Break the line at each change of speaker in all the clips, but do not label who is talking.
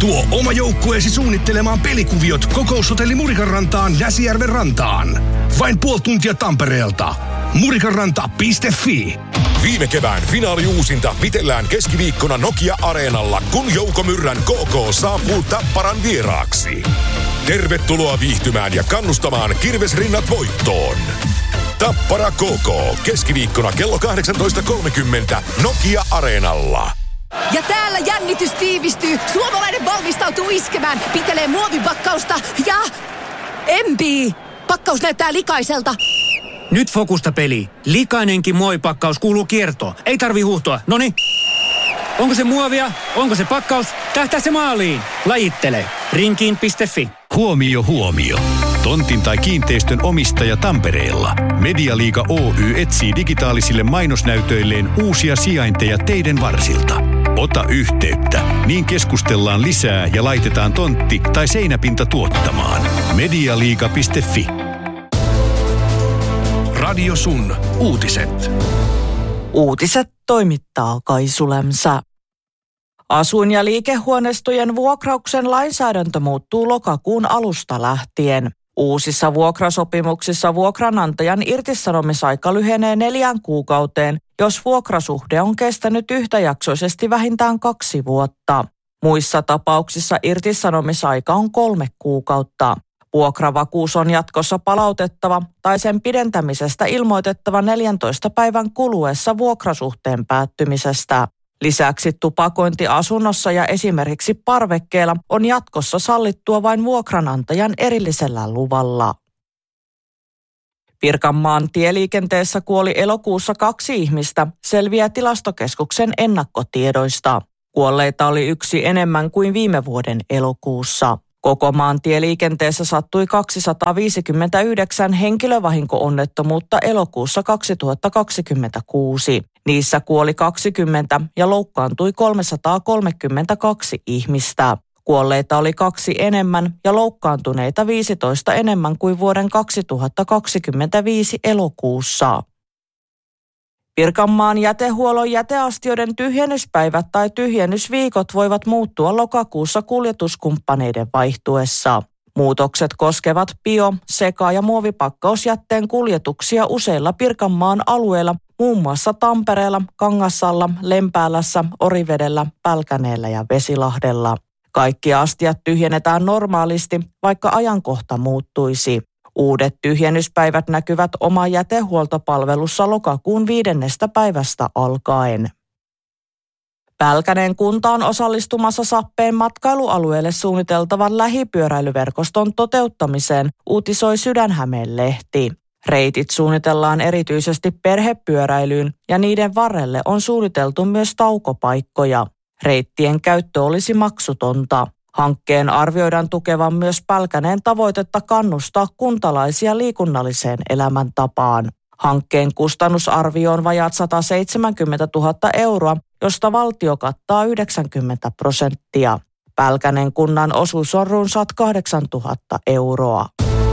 Tuo oma joukkueesi suunnittelemaan pelikuviot Kokoushotelli Murikanrantaan Näsijärven rantaan. Vain puoli tuntia Tampereelta. Murikanranta.fi.
Viime kevään finaaliuusinta vitellään keskiviikkona Nokia-areenalla, kun Jouko Myrrän KK saapuu Tapparan vieraaksi. Tervetuloa viihtymään ja kannustamaan Kirvesrinnat voittoon. Tappara KK keskiviikkona kello 18.30 Nokia-areenalla.
Ja täällä jännitys tiivistyy. Suomalainen valmistautuu iskemään. Pitelee muovipakkausta ja... empii. Pakkaus näyttää likaiselta.
Nyt fokusta peli. Likainenkin muovipakkaus kuuluu kiertoon. Ei tarvi huuhtoa. Noniin. Onko se muovia? Onko se pakkaus? Tähtää se maaliin. Lajittele. Rinkiin.fi.
Huomio. Tontin tai kiinteistön omistaja Tampereella. Medialiiga Oy etsii digitaalisille mainosnäytöilleen uusia sijainteja teidän varsilta. Ota yhteyttä, niin keskustellaan lisää ja laitetaan tontti tai seinäpinta tuottamaan. Medialiiga.fi.
Radio Sun uutiset.
Uutiset toimittaa Kaisu Lämsä. Asuin- ja liikehuoneistojen vuokrauksen lainsäädäntö muuttuu lokakuun alusta lähtien. Uusissa vuokrasopimuksissa vuokranantajan irtisanomisaika lyhenee 4 kuukauteen, jos vuokrasuhde on kestänyt yhtäjaksoisesti vähintään 2 vuotta. Muissa tapauksissa irtisanomisaika on 3 kuukautta. Vuokravakuus on jatkossa palautettava tai sen pidentämisestä ilmoitettava 14 päivän kuluessa vuokrasuhteen päättymisestä. Lisäksi tupakointi asunnossa ja esimerkiksi parvekkeella on jatkossa sallittua vain vuokranantajan erillisellä luvalla. Pirkanmaan tieliikenteessä kuoli elokuussa 2 ihmistä, selviää Tilastokeskuksen ennakkotiedoista. Kuolleita oli 1 enemmän kuin viime vuoden elokuussa. Koko maan tieliikenteessä sattui 259 henkilövahinko-onnettomuutta elokuussa 2026. Niissä kuoli 20 ja loukkaantui 332 ihmistä. Kuolleita oli 2 enemmän ja loukkaantuneita 15 enemmän kuin vuoden 2025 elokuussa. Pirkanmaan jätehuollon jäteastioiden tyhjennyspäivät tai tyhjennysviikot voivat muuttua lokakuussa kuljetuskumppaneiden vaihtuessa. Muutokset koskevat bio-, seka- ja muovipakkausjätteen kuljetuksia useilla Pirkanmaan alueilla, muun muassa Tampereella, Kangassalla, Lempäälässä, Orivedellä, Pälkäneellä ja Vesilahdella. Kaikki astiat tyhjennetään normaalisti, vaikka ajankohta muuttuisi. Uudet tyhjennyspäivät näkyvät oma jätehuoltopalvelussa lokakuun 5. päivästä alkaen. Pälkäneen kunta on osallistumassa Sappeen matkailualueelle suunniteltavan lähipyöräilyverkoston toteuttamiseen, uutisoi Sydänhämeen-lehti. Reitit suunnitellaan erityisesti perhepyöräilyyn ja niiden varrelle on suunniteltu myös taukopaikkoja. Reittien käyttö olisi maksutonta. Hankkeen arvioidaan tukevan myös Pälkäneen tavoitetta kannustaa kuntalaisia liikunnalliseen elämäntapaan. Hankkeen kustannusarvio on vajaat 170 000 euroa, josta valtio kattaa 90%. Pälkäneen kunnan osuus on runsaat 8 000 euroa.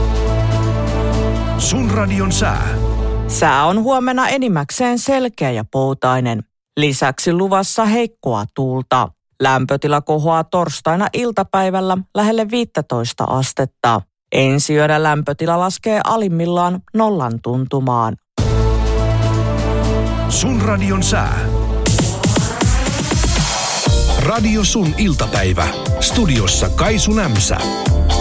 Sun radion sää.
Sää on huomenna enimmäkseen selkeä ja poutainen. Lisäksi luvassa heikkoa tuulta. Lämpötila kohoaa torstaina iltapäivällä lähelle 15 astetta. Ensi yönä lämpötila laskee alimmillaan 0 tuntumaan.
Sun radion sää. Radio Sun iltapäivä. Studiossa Kaisu Lämsä.